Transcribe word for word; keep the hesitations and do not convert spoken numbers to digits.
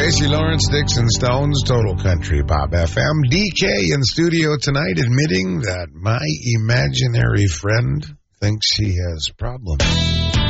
Tracy Lawrence, Dixon Stones, Total Country Pop F M. D K in studio tonight admitting that my imaginary friend thinks he has problems.